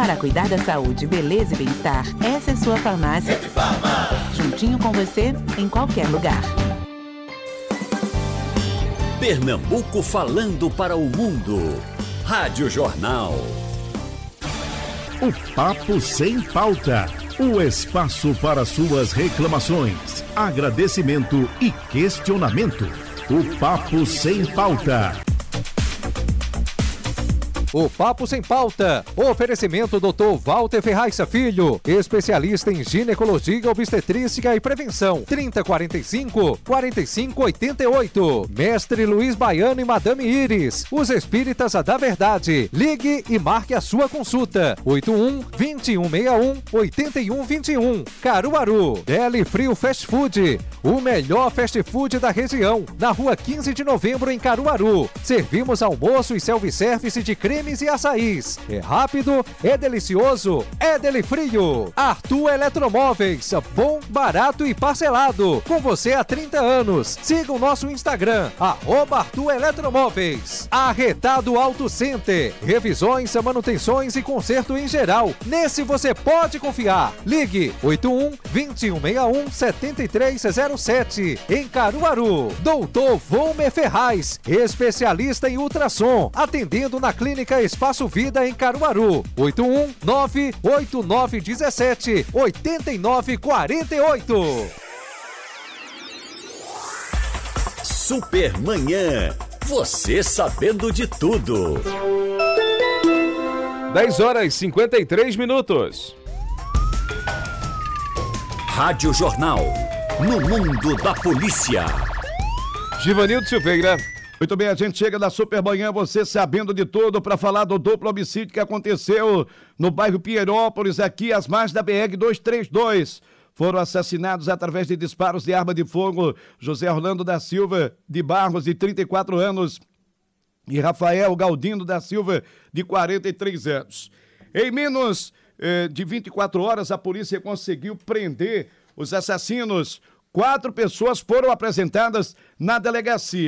Para cuidar da saúde, beleza e bem-estar, essa é sua farmácia. Rede Farma. Juntinho com você, em qualquer lugar. Pernambuco falando para o mundo. Rádio Jornal. O Papo Sem Pauta. O espaço para suas reclamações, agradecimento e questionamento. O Papo Sem Pauta. O Papo Sem Pauta. Oferecimento Dr. Walter Ferraz Filho, especialista em ginecologia, obstetrícia e prevenção. 3045-4588. Mestre Luiz Baiano e Madame Iris, os espíritas da verdade. Ligue e marque a sua consulta. 81-2161-8121. Caruaru. Deli Frio Fast Food, o melhor fast food da região. Na rua 15 de novembro, em Caruaru. Servimos almoço e self-service de cremes e açaís. É rápido, é delicioso, é Deli Frio. Arthur Eletromóveis, bom, barato e parcelado. Com você há 30 anos. Siga o nosso Instagram, @Arthur Eletromóveis. Arretado Auto Center. Revisões, manutenções e conserto em geral. Nesse você pode confiar. Ligue 81-2161-7307. Em Caruaru. Doutor Volmer Ferraz, especialista em ultrassom. Atendendo na Clínica Espaço Vida em Caruaru. 81-98917-8948. Supermanhã. Você sabendo de tudo. 10h53. Rádio Jornal. No mundo da polícia. Givanildo Silveira. Muito bem, a gente chega da Supermanhã, você sabendo de tudo, para falar do duplo homicídio que aconteceu no bairro Pierópolis, aqui às margens da BR-232. Foram assassinados através de disparos de arma de fogo José Orlando da Silva de Barros, de 34 anos, e Rafael Galdino da Silva, de 43 anos. Em menos de 24 horas, a polícia conseguiu prender os assassinos. 4 pessoas foram apresentadas na delegacia.